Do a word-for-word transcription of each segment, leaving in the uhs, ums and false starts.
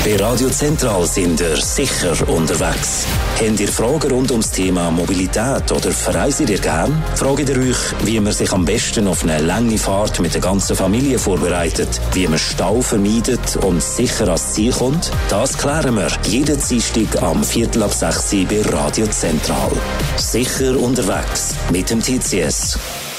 Bei Radio Zentral sind ihr sicher unterwegs. Habt ihr Fragen rund ums Thema Mobilität oder verreist ihr gern? Fragt ihr euch, wie man sich am besten auf eine lange Fahrt mit der ganzen Familie vorbereitet, wie man Stau vermeidet und sicher ans Ziel kommt? Das klären wir jeden Dienstag am Viertel ab sechs bei Radio Zentral. Sicher unterwegs mit dem T C S.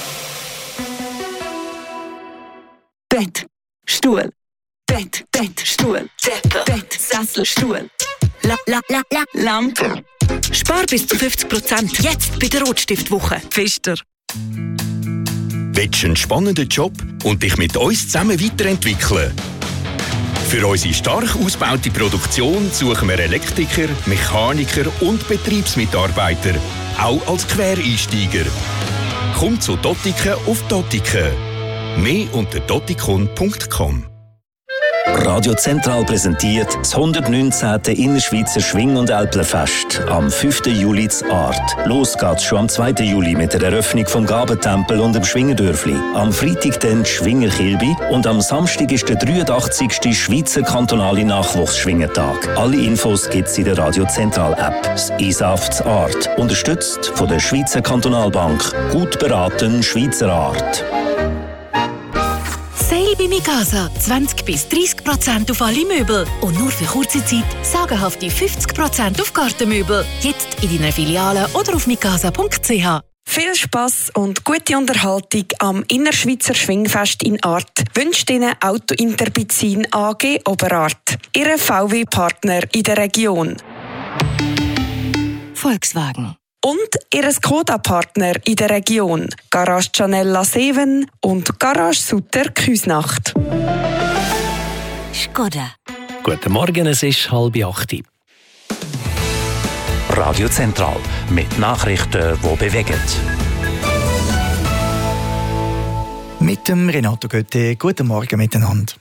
Bett, Stuhl, Bett, Bett, Stuhl, Decke, Bett, Sessel, Stuhl, la, la, la, la, Lampe. Spar bis zu fünfzig Prozent jetzt bei der Rotstiftwoche. Pfister. Willst du einen spannenden Job und dich mit uns zusammen weiterentwickeln? Für unsere stark ausgebaute Produktion suchen wir Elektriker, Mechaniker und Betriebsmitarbeiter, auch als Quereinsteiger. Komm zu Dottiken auf Dottiken. Mehr unter dottikon punkt com. Radio Zentral präsentiert das hundertneunzehnte Innerschweizer Schwing- und Älplerfest am fünften Juli zu Art. Los geht's schon am zweiten Juli mit der Eröffnung vom Gabentempel und dem Schwingerdörfli. Am Freitag dann die Schwingerkilbi und am Samstag ist der dreiundachtzigste Schweizer kantonale Nachwuchsschwingertag. Alle Infos gibt's in der Radio Zentral App. Das I S A F zu Art, unterstützt von der Schweizer Kantonalbank. Gut beraten Schweizer Art. Sale bei Mikasa. zwanzig bis dreißig Prozent auf alle Möbel. Und nur für kurze Zeit sagenhafte fünfzig Prozent auf Gartenmöbel. Jetzt in deiner Filiale oder auf mikasa punkt c h. Viel Spass und gute Unterhaltung am Innerschweizer Schwingfest in Art wünscht Ihnen Auto Interbizin A G Oberart. Ihr V W-Partner in der Region. Volkswagen. Und ihr Skoda-Partner in der Region. Garage Gianella sieben und Garage Sutter Küsnacht. Skoda. Guten Morgen, es ist halb acht. Radio Zentral mit Nachrichten, die bewegen. Mit dem Renato Götte. Guten Morgen miteinander.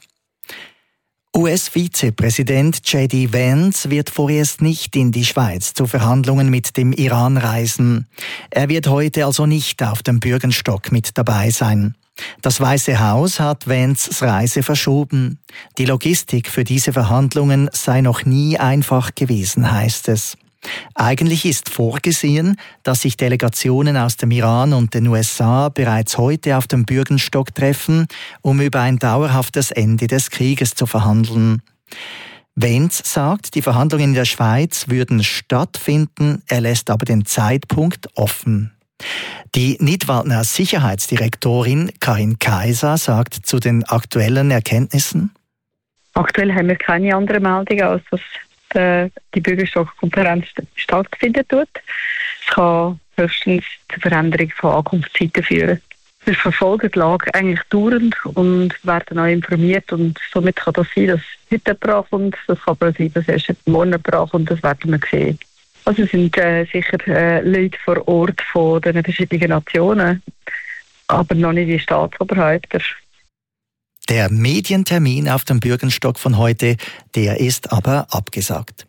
U S-Vizepräsident J D Vance wird vorerst nicht in die Schweiz zu Verhandlungen mit dem Iran reisen. Er wird heute also nicht auf dem Bürgerstock mit dabei sein. Das Weiße Haus hat Vances Reise verschoben. Die Logistik für diese Verhandlungen sei noch nie einfach gewesen, heißt es. Eigentlich ist vorgesehen, dass sich Delegationen aus dem Iran und den U S A bereits heute auf dem Bürgerstock treffen, um über ein dauerhaftes Ende des Krieges zu verhandeln. Vance sagt, die Verhandlungen in der Schweiz würden stattfinden, er lässt aber den Zeitpunkt offen. Die Nidwaldner Sicherheitsdirektorin Karin Kaiser sagt zu den aktuellen Erkenntnissen: Aktuell haben wir keine andere Meldung, als dass die Bürgerstockkonferenz stattfinden tut. Es kann höchstens zur Veränderung von Ankunftszeiten führen. Wir verfolgen die Lage eigentlich dauernd und werden auch informiert. Und somit kann das sein, dass heute jemand kommt. Das kann aber sein, dass erst morgen jemand kommt. Das werden wir sehen. Also es sind äh, sicher äh, Leute vor Ort von den verschiedenen Nationen, aber noch nicht die Staatsoberhäupter. Der Medientermin auf dem Bürgerstock von heute, der ist aber abgesagt.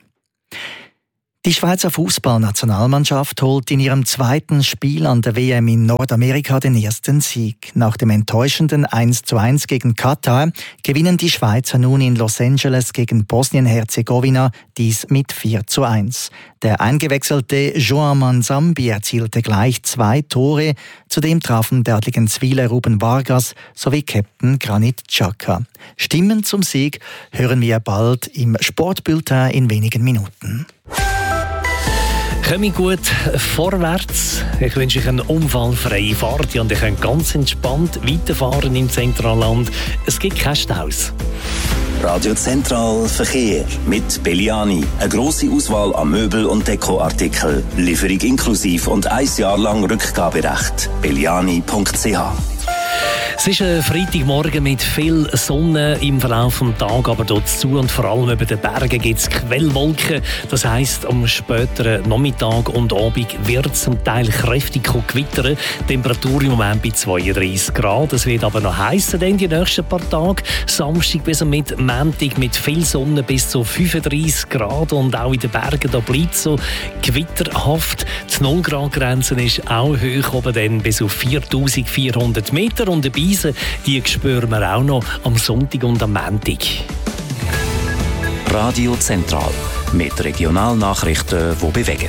Die Schweizer Fußballnationalmannschaft holt in ihrem zweiten Spiel an der W M in Nordamerika den ersten Sieg. Nach dem enttäuschenden eins zu eins gegen Katar gewinnen die Schweizer nun in Los Angeles gegen Bosnien-Herzegowina, dies mit vier zu eins. Der eingewechselte Joan Manzambi erzielte gleich zwei Tore. Zudem trafen der Adligenswiler Ruben Vargas sowie Captain Granit Xhaka. Stimmen zum Sieg hören wir bald im Sportbulletin in wenigen Minuten. Komme gut vorwärts. Ich wünsche euch eine unfallfreie Fahrt und ihr könnt ganz entspannt weiterfahren im Zentralland. Es gibt keine Staus. Radio Zentral Verkehr mit Belliani. Eine grosse Auswahl an Möbel- und Dekoartikeln. Lieferung inklusiv und ein Jahr lang Rückgaberecht. belliani punkt c h. Es ist ein Freitagmorgen mit viel Sonne im Verlauf des Tages, aber dazu und vor allem über den Bergen gibt es Quellwolken. Das heisst, am späteren Nachmittag und Abend wird es zum Teil kräftig gewittern. Temperatur im Moment bei zweiunddreissig Grad. Es wird aber noch heißer denn die nächsten paar Tage. Samstag bis mit Montag mit viel Sonne bis zu fünfunddreissig Grad und auch in den Bergen da bleibt so gewitterhaft. Die null Grad Grenze ist auch hoch oben dann bis auf viertausendvierhundert Meter und die Beise, die spüren wir auch noch am Sonntag und am Montag. Radio Zentral mit Regionalnachrichten, die bewegen.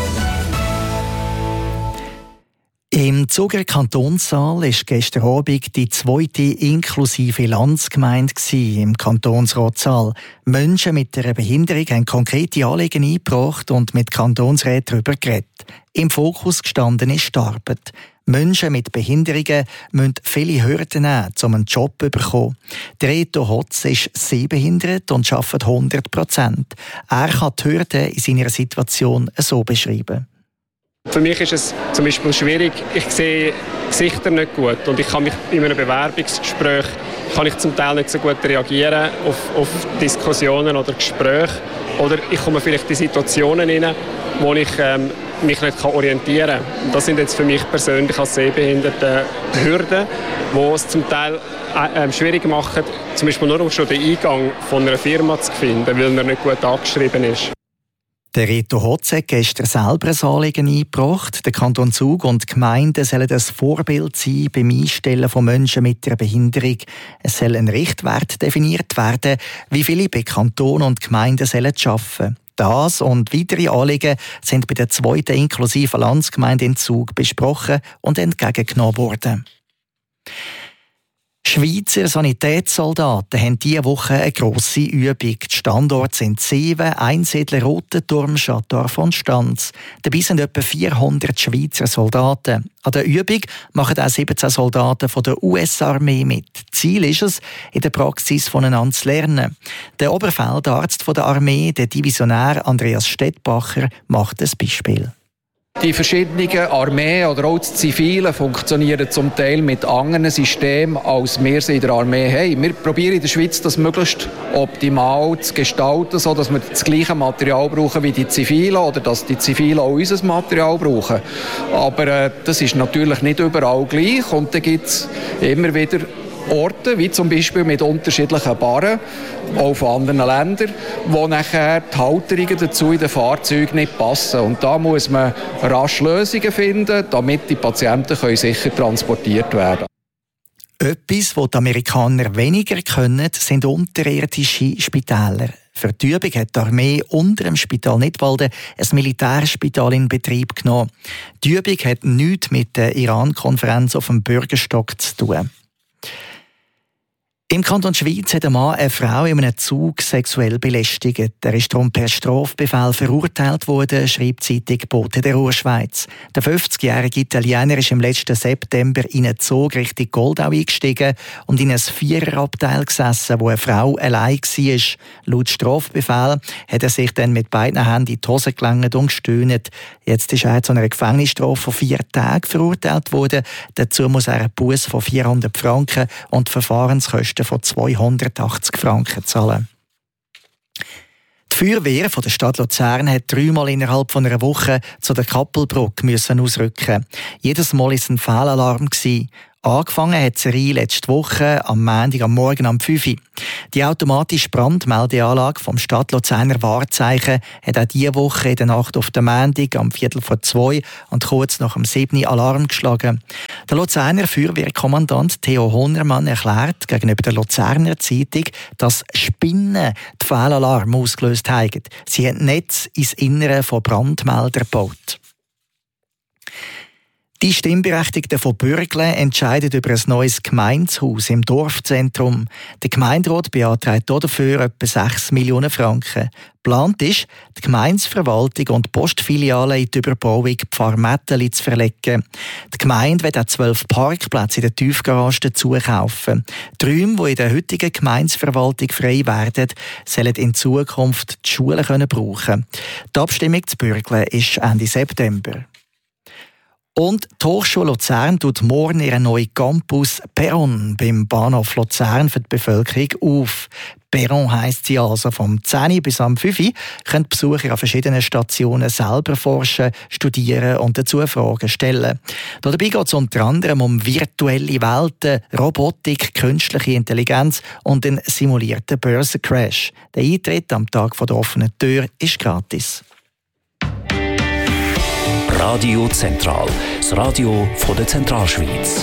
Im Zuger Kantonssaal war gestern Abend die zweite inklusive Landsgemeinde im Kantonsratssaal. Menschen mit einer Behinderung haben konkrete Anliegen eingebracht und mit Kantonsräten darüber geredet. Im Fokus gestanden ist die Arbeit. Menschen mit Behinderungen müssen viele Hürden nehmen, um einen Job zu bekommen. Der Reto Hotz ist sehbehindert und arbeitet hundert Prozent. Er kann die Hürden in seiner Situation so beschreiben. Für mich ist es zum Beispiel schwierig, ich sehe Gesichter nicht gut und ich kann mich in einem Bewerbungsgespräch kann ich zum Teil nicht so gut reagieren auf, auf Diskussionen oder Gespräche oder ich komme vielleicht in Situationen hinein, wo ich ähm, mich nicht orientieren kann. Und das sind jetzt für mich persönlich als Sehbehinderte Hürden, die es zum Teil äh, schwierig machen, zum Beispiel nur schon den Eingang von einer Firma zu finden, weil er nicht gut angeschrieben ist. Der Reto Hotz hat gestern selber ein Anliegen eingebracht. Der Kanton Zug und die Gemeinden sollen ein Vorbild sein beim Einstellen von Menschen mit einer Behinderung. Es soll ein Richtwert definiert werden, wie viele bei Kanton und Gemeinden sollen arbeiten. Das und weitere Anliegen sind bei der zweiten inklusiven Landsgemeinde in Zug besprochen und entgegengenommen worden. Schweizer Sanitätssoldaten haben diese Woche eine grosse Übung. Die Standorte sind Seewen, Einsiedler, Rotenturm, Château von Stanz. Dabei sind etwa vierhundert Schweizer Soldaten. An der Übung machen auch siebzehn Soldaten von der U S-Armee mit. Ziel ist es, in der Praxis voneinander zu lernen. Der Oberfeldarzt der Armee, der Divisionär Andreas Stettbacher, macht ein Beispiel. Die verschiedenen Armeen oder auch die Zivilen funktionieren zum Teil mit anderen Systemen, als wir sie in der Armee haben. Wir probieren in der Schweiz das möglichst optimal zu gestalten, sodass wir das gleiche Material brauchen wie die Zivilen oder dass die Zivilen auch unser Material brauchen. Aber äh, das ist natürlich nicht überall gleich und da gibt es immer wieder Orte, wie zum Beispiel mit unterschiedlichen Barren, auch von anderen Ländern, wo nachher die Halterungen dazu in den Fahrzeugen nicht passen. Und da muss man rasch Lösungen finden, damit die Patienten können sicher transportiert werden können. Etwas, was die Amerikaner weniger können, sind unterirdische Spitäler. Für die Übung hat die Armee unter dem Spital Nidwalden ein Militärspital in Betrieb genommen. Die Übung hat nichts mit der Iran-Konferenz auf dem Bürgerstock zu tun. Im Kanton Schweiz hat ein Mann eine Frau in einem Zug sexuell belästigt. Er ist darum per Strafbefehl verurteilt worden, schreibt die Zeitung Bote der Ruhrschweiz. Der fünfzigjährige Italiener ist im letzten September in einen Zug Richtung Goldau eingestiegen und in ein Viererabteil gesessen, wo eine Frau allein war. Laut Strafbefehl hat er sich dann mit beiden Händen in die Hose gelangt und gestöhnt. Jetzt ist er zu einer Gefängnisstrafe von vier Tagen verurteilt worden. Dazu muss er einen Buß von vierhundert Franken und Verfahrenskosten von zweihundertachtzig Franken zahlen. Die Feuerwehr von der Stadt Luzern hat dreimal innerhalb von einer Woche zu der Kappelbrücke müssen ausrücken. Jedes Mal war es ein Fehlalarm. Angefangen hat die Serie letzte Woche am Montag am Morgen um fünf Uhr. Die automatische Brandmeldeanlage vom Stadt Luzerner Wahrzeichen hat auch diese Woche in der Nacht auf den Montag am Viertel vor zwei und kurz nach dem sieben Uhr Alarm geschlagen. Der Luzerner Feuerwehrkommandant Theo Honermann erklärt gegenüber der Luzerner Zeitung, dass Spinnen die Fehlalarm ausgelöst haben. Sie haben Netz ins Innere von Brandmeldern gebaut. Die Stimmberechtigten von Bürgle entscheiden über ein neues Gemeindehaus im Dorfzentrum. Der Gemeinderat beantragt dafür etwa sechs Millionen Franken. Geplant ist, die Gemeindeverwaltung und die Postfiliale in die Überbauung Pfarrmetteli zu verlegen. Die Gemeinde wird auch zwölf Parkplätze in der Tiefgarage dazu kaufen. Die Räume, die in der heutigen Gemeindeverwaltung frei werden, sollen in Zukunft die Schulen können brauchen. Die Abstimmung zu Bürgle ist Ende September. Und die Hochschule Luzern tut morgen ihren neuen Campus Perron beim Bahnhof Luzern für die Bevölkerung auf. Perron heisst sie also vom zehn Uhr bis am fünf Uhr können die Besucher an verschiedenen Stationen selber forschen, studieren und dazu Fragen stellen. Dabei geht es unter anderem um virtuelle Welten, Robotik, künstliche Intelligenz und den simulierten Börsencrash. Der Eintritt am Tag der offenen Tür ist gratis. Radio Zentral, das Radio von der Zentralschweiz.